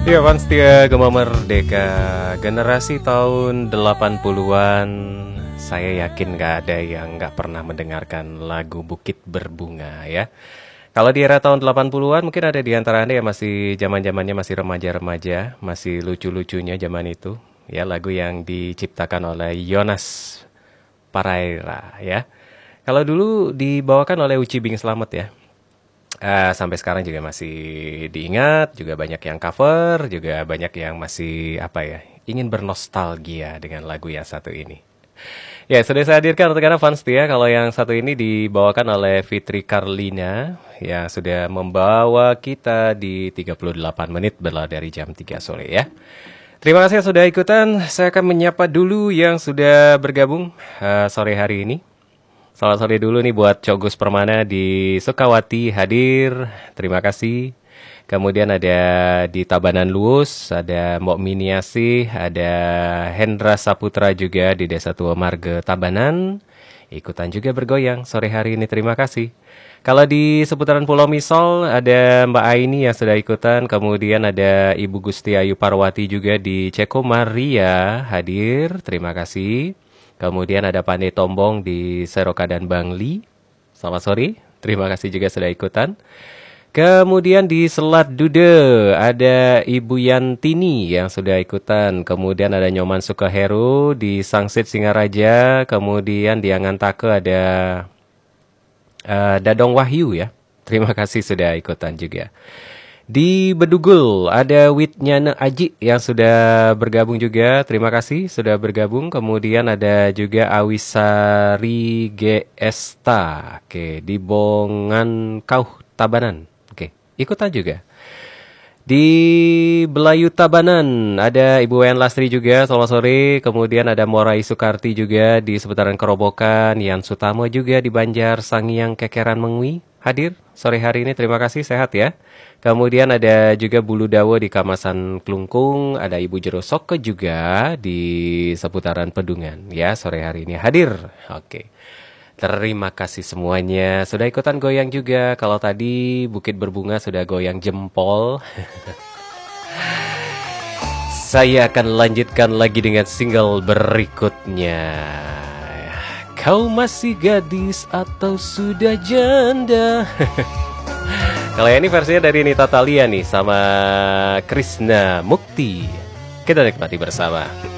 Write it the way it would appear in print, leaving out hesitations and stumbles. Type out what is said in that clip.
Ya, Fans Setia Gema Merdeka, generasi tahun 80-an, saya yakin gak ada yang gak pernah mendengarkan lagu Bukit Berbunga ya. Kalau di era tahun 80-an mungkin ada di antara Anda yang masih zaman-zamannya masih remaja-remaja, masih lucu-lucunya zaman itu. Ya, lagu yang diciptakan oleh Yonas Paraira ya. Kalau dulu dibawakan oleh Uci Bing Slamet ya. Sampai sekarang juga masih diingat, juga banyak yang cover, juga banyak yang masih ingin bernostalgia dengan lagu yang satu ini. Ya, sudah saya hadirkan untuk Anda fans ya. Kalau yang satu ini dibawakan oleh Fitri Karlina yang sudah membawa kita di 38 menit berlalu dari jam 3 sore ya. Terima kasih yang sudah ikutan. Saya akan menyapa dulu yang sudah bergabung sore hari ini. Selamat sore dulu nih buat Cogus Permana di Sukawati hadir, terima kasih. Kemudian ada di Tabanan Luus, ada Mbok Miniasi, ada Hendra Saputra juga di Desa Tua Marga Tabanan. Ikutan juga bergoyang sore hari ini, terima kasih. Kalau di seputaran Pulau Misol ada Mbak Aini yang sudah ikutan, kemudian ada Ibu Gusti Ayu Parwati juga di Ceko Maria hadir, terima kasih. Kemudian ada Pandai Tombong di Seroka dan Bangli. Selamat sore, terima kasih juga sudah ikutan. Kemudian di Selat Dude ada Ibu Yantini yang sudah ikutan. Kemudian ada Nyoman Sukaheru di Sangsit Singaraja. Kemudian di Angantake ada Dadong Wahyu ya. Terima kasih sudah ikutan juga. Di Bedugul ada Witnyana Aji yang sudah bergabung juga. Terima kasih sudah bergabung. Kemudian ada juga Awisari Gesta. Oke, di Bongan Kauh Tabanan. Oke, ikutan juga. Di Belayu Tabanan ada Ibu Wayan Lastri juga. Selamat sore. Kemudian ada Morai Sukarti juga di seputaran Kerobokan. Yan Sutamo juga di Banjar Sangiang Kekeran Mengwi. Hadir sore hari ini, terima kasih, sehat ya. Kemudian ada juga Bulu Dawo di Kamasan Klungkung, ada Ibu Jero Soke juga di seputaran Pedungan ya, sore hari ini hadir. Oke. Terima kasih semuanya. Sudah ikutan goyang juga. Kalau tadi Bukit Berbunga sudah goyang jempol. Saya akan lanjutkan lagi dengan single berikutnya. Kau masih gadis atau sudah janda? Kalau ini versinya dari Nita Talia nih sama Krishna Mukti. Kita nikmati bersama.